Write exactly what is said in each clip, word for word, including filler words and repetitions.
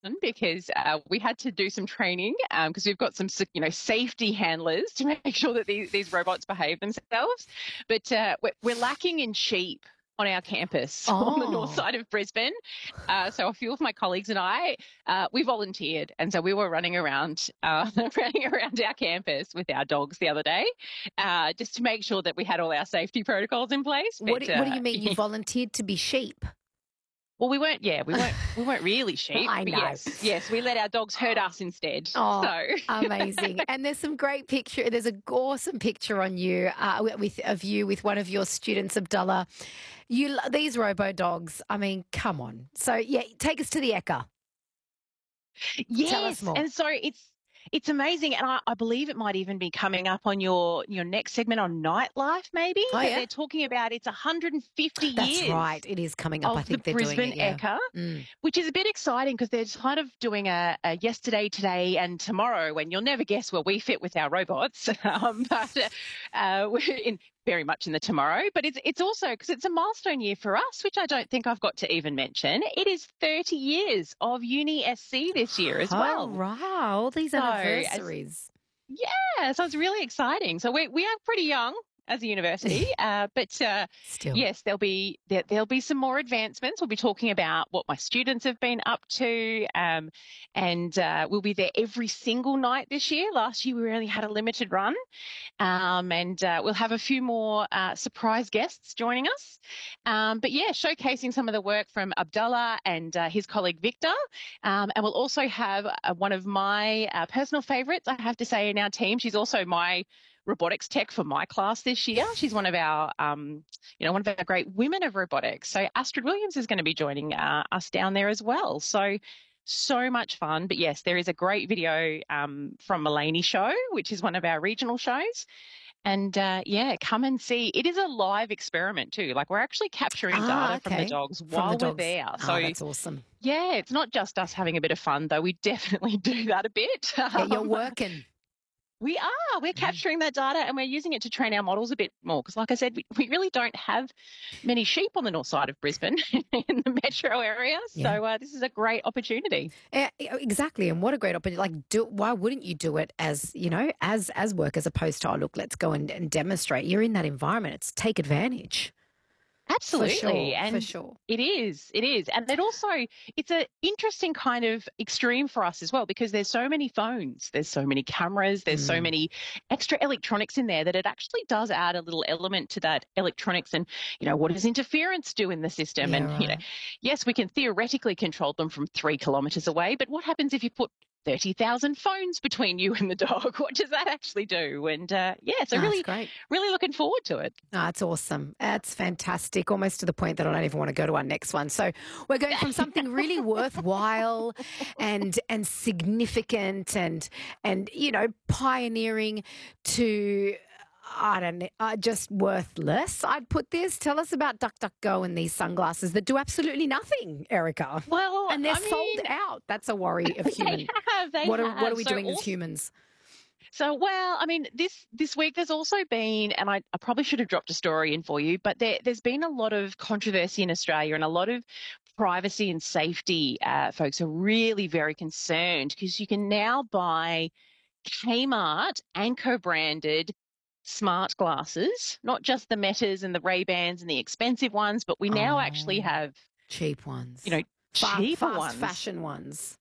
because uh, we had to do some training because we've got some, you know, safety handlers to make sure that these, these robots behave themselves. But uh, we're, we're lacking in sheep on our campus on the north Oh, side of Brisbane. Uh, so a few of my colleagues and I, uh, we volunteered. And so we were running around, uh, running around our campus with our dogs the other day, uh, just to make sure that we had all our safety protocols in place. what But do, what do uh, you mean? You volunteered to be sheep? well, we weren't, yeah, we weren't, we weren't really sheep, I but know. yes, yes, we let our dogs herd us instead. Oh, So, amazing! And there's some great picture. There's a awesome picture on you uh, with of you with one of your students, Abdullah. You these robo dogs. I mean, come on. So yeah, take us to the Ekka. Tell us yes, more. and so it's it's amazing, and I, I believe it might even be coming up on your your next segment on nightlife, maybe Oh that yeah, they're talking about. It's one hundred fifty that's years right. It is coming up. I of the think they're doing Brisbane it. Yeah. Ekka, Mm. which is a bit exciting because they're kind of doing a, a yesterday, today, and tomorrow. And you'll never guess where we fit with our robots, um, but uh, we're in very much in the tomorrow. But it's it's also because it's a milestone year for us, which I don't think I've got to even mention. It is thirty years of Uni S C this year as Oh well. wow, all these So as anniversaries. yeah, so it's really exciting. So we we are pretty young as a university, uh, but uh, Still. yes, there'll be there, there'll be some more advancements. We'll be talking about what my students have been up to, um, and uh, we'll be there every single night this year. Last year we only had a limited run, um, and uh, we'll have a few more uh, surprise guests joining us. Um, but yeah, showcasing some of the work from Abdullah and uh, his colleague Victor. Um, and we'll also have uh, one of my uh, personal favourites, I have to say, in our team. She's also my robotics tech for my class this year. She's one of our, um, you know, one of our great women of robotics. So Astrid Williams is going to be joining uh, us down there as well. So so much fun. But yes, there is a great video um, from Mulaney Show, which is one of our regional shows. And uh, yeah, come and see. It is a live experiment too. Like we're actually capturing Ah, data from the okay. dogs From the while we're dogs. there. Oh, So that's awesome. yeah, it's not just us having a bit of fun, though. We definitely do that a bit. Yeah, you're Um, working. we are. We're capturing that data and we're using it to train our models a bit more. Because, like I said, we, we really don't have many sheep on the north side of Brisbane in the metro area. Yeah. So uh, this is a great opportunity. Yeah, exactly. And what a great opportunity. Like, do, why wouldn't you do it as, you know, as as work as opposed to, oh, look, let's go and, and demonstrate. You're in that environment. It's take advantage. For Absolutely. sure. And For sure. it is. It is. And it also, it's an interesting kind of extreme for us as well because there's so many phones, there's so many cameras, there's so Mm. many extra electronics in there that it actually does add a little element to that electronics and, you know, what does interference do in the system? Yeah, And, you know, right. yes, we can theoretically control them from three kilometres away, but what happens if you put thirty thousand phones between you and the dog? What does that actually do? And uh, yeah, so Oh, that's really, great. really looking forward to it. Oh, that's awesome. That's fantastic. Almost to the point that I don't even want to go to our next one. So we're going from something really worthwhile and and significant and and you know pioneering to I don't know, uh, just worthless. I'd put this. Tell us about DuckDuckGo and these sunglasses that do absolutely nothing, Erica. Well, And they're I sold mean, out. That's a worry of human. they have, they What are what are have. we So doing as also, humans? so well, I mean, this this week there's also been, and I, I probably should have dropped a story in for you, but there there's been a lot of controversy in Australia and a lot of privacy and safety. Uh, folks are really very concerned because you can now buy Kmart Anchor branded smart glasses, not just the Metas and the Ray-Bans and the expensive ones, but we now actually Oh, have, cheap ones. you know, Fa- cheaper fast ones. fashion ones.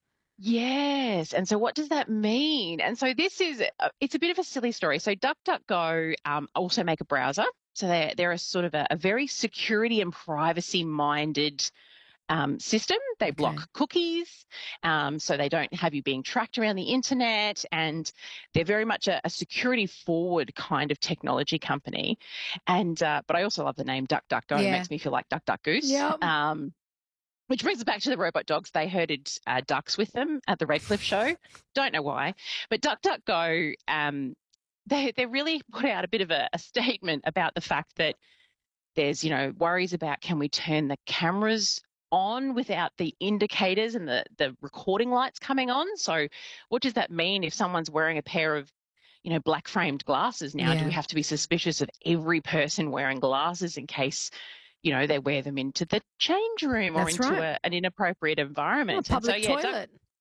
Yes. And so what does that mean? And so this is, uh, it's a bit of a silly story. So DuckDuckGo um, also make a browser. So they're, they're a sort of a, a very security and privacy minded um, system. They block Okay. cookies, um, so they don't have you being tracked around the internet. And they're very much a, a security forward kind of technology company. And, uh, but I also love the name DuckDuckGo. It Yeah. makes me feel like Duck Duck Goose. Yep. Um, which brings us back to the robot dogs. They herded uh, ducks with them at the Redcliffe show. Don't know why. But DuckDuckGo, um, they, they really put out a bit of a, a statement about the fact that there's, you know, worries about can we turn the cameras on without the indicators and the, the recording lights coming on. So what does that mean if someone's wearing a pair of, you know, black framed glasses now? Do Yeah. we have to be suspicious of every person wearing glasses in case, you know, they wear them into the change room or That's into right. a, an inappropriate Or a environment? And so, public yeah, don't, toilet.